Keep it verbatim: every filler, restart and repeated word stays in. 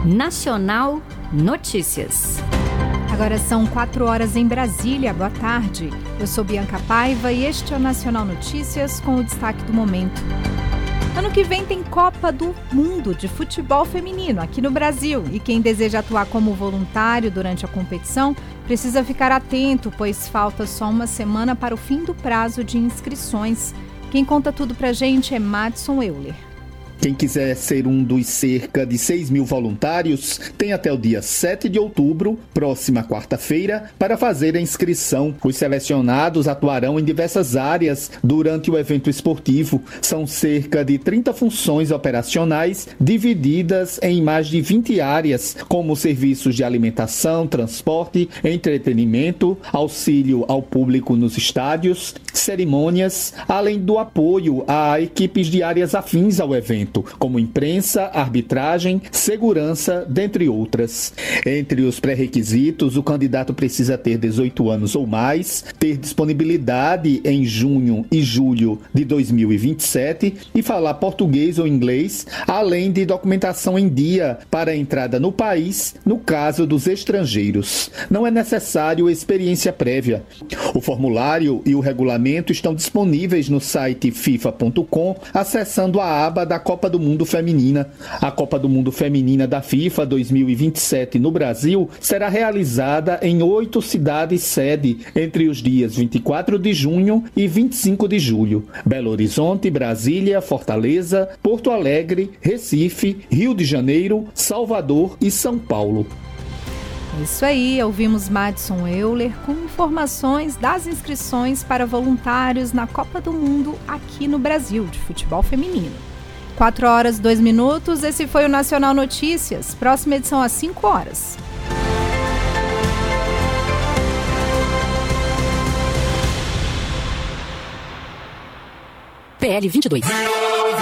Nacional Notícias. Agora são quatro horas em Brasília. Boa tarde. Eu sou Bianca Paiva e este é o Nacional Notícias com o destaque do momento. Ano que vem tem Copa do Mundo de Futebol Feminino aqui no Brasil e quem deseja atuar como voluntário durante a competição precisa ficar atento, pois falta só uma semana para o fim do prazo de inscrições. Quem conta tudo pra gente é Madison Euler. Quem quiser ser um dos cerca de seis mil voluntários tem até o dia sete de outubro, próxima quarta-feira, para fazer a inscrição. Os selecionados atuarão em diversas áreas durante o evento esportivo. São cerca de trinta funções operacionais divididas em mais de vinte áreas, como serviços de alimentação, transporte, entretenimento, auxílio ao público nos estádios, cerimônias, além do apoio a equipes de áreas afins ao evento, como imprensa, arbitragem, segurança, dentre outras. Entre os pré-requisitos, o candidato precisa ter dezoito anos ou mais, ter disponibilidade em junho e julho de dois mil e vinte e sete e falar português ou inglês, além de documentação em dia para a entrada no país, no caso dos estrangeiros. Não é necessário experiência prévia. O formulário e o regulamento estão disponíveis no site fifa ponto com, acessando a aba da Copa do Mundo Feminina. A Copa do Mundo Feminina da FIFA dois mil e vinte e sete no Brasil será realizada em oito cidades-sede entre os dias vinte e quatro de junho e vinte e cinco de julho. Belo Horizonte, Brasília, Fortaleza, Porto Alegre, Recife, Rio de Janeiro, Salvador e São Paulo. Isso aí, ouvimos Madison Euler com informações das inscrições para voluntários na Copa do Mundo aqui no Brasil, de futebol feminino. quatro horas, dois minutos, esse foi o Nacional Notícias. Próxima edição às cinco horas. P L vinte e dois.